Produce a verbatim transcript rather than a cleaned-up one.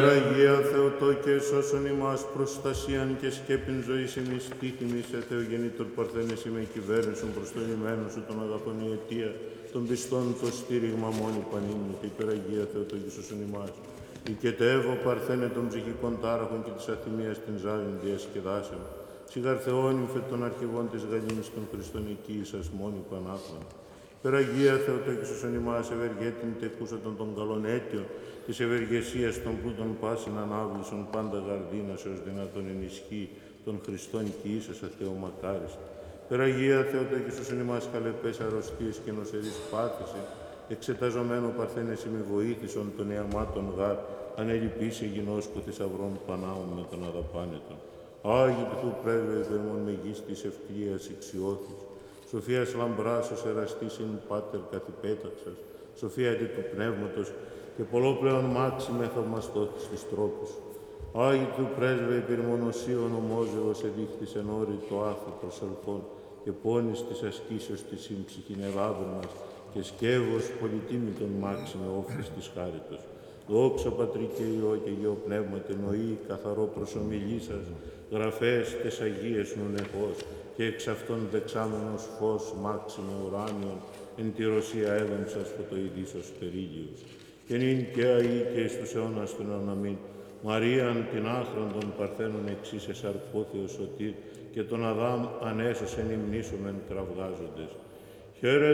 Αγία Θεοτό και σώσον ημάς προστασίαν και σκέπην ζωής ημείς τύχημις σε Θεογεννήτωρ παρθένες είμαι κυβέρνησον προς τον ημένον σου τον αγαθόν η αιτία των πιστών το στήριγμα μόνη πανίμνη και υπεραγία Θεοτό και σώσον ημάς. Οικετεύω παρθένε των ψυχικών τάραχων και της αθυμίας την ζάλιν διασκεδάσεων. Σιγαρθεώνυμφε των αρχηγών της γαλήνης των Χριστών οικίης σας μόνη πανάθλων. Περαγία Θεοτό και σώσον ημάς, ευεργέτην τεκούσατον των καλών αίτιων, της ευεργεσίας των πλούτων πάσιν ανάβλησον πάντα γαρδίνας έως δυνατόν ενισχύ των Χριστών και ίσασα Θεομακάριστα. Περαγία Θεοτό και σώσον ημάς, χαλεπές αρρωστίες και νοσερής πάθηση, εξεταζομένο παρθένες ημι βοήθησον των ιαμάτων γάρ, ανελειπήσε γινώσκο θησαυρών πανάων με τον αδαπάνετον. Άγιοι του πρέσβε υπερμον μεγίστης ευκλίας ηξιώθης, Σοφίας λαμπράς ως εραστής ειν πάτερ καθυπέταξας, Σοφία δι του πνεύματος και πολλόπλεον μάξιμε θαυμαστός της τρόπους. Άγιοι του πρέσβε υπερμονοσίων ομόζεος εδείχθης εν όρη το άθρο προσελφών και πόνης της ασκήσεως της συμψυχήν Ελλάδων μας και σκεύος πολυτίμητον μάξιμε όφης της χάριτος. Δόξα Πατρί και Υιό και Υιό Πνεύματε νοεί καθαρό προσομιλή σας, γραφές τες Αγίες νονεχώς και εξ αυτών δεξάμενος φως μάξιμο ουράνιον, εν τη Ρωσία έδεν σας φωτοειδήσος περίγειος. Και νυν και αεί και εις τους αιώνας των αναμήν, Μαρίαν την άχρον των παρθένων εξής εσαρκώθεος σωτήρ και τον Αδάμ ανέσωσεν υμνήσομεν κραυγάζοντες. Χαίρε